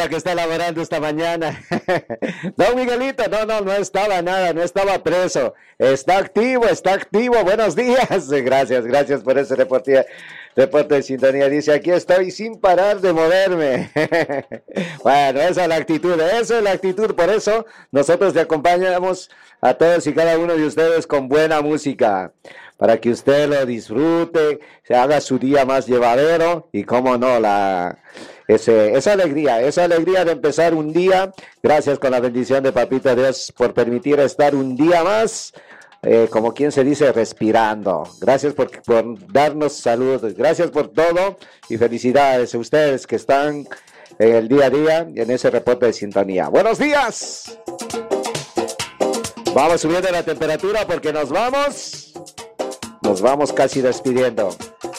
que está laborando esta mañana. Don Miguelito, no estaba nada, no estaba preso. Está activo, está activo. Buenos días. Gracias por ese reporte de sintonía. Dice, aquí estoy sin parar de moverme. Bueno, esa es la actitud. Por eso nosotros le acompañamos a todos y cada uno de ustedes con buena música, para que usted lo disfrute, se haga su día más llevadero y, cómo no, esa alegría de empezar un día. Gracias, con la bendición de Papito Dios, por permitir estar un día más, como quien se dice, respirando. Gracias por darnos salud, gracias por todo y felicidades a ustedes que están en el día a día y en ese reporte de sintonía. ¡Buenos días! Vamos subiendo la temperatura porque nos vamos casi despidiendo.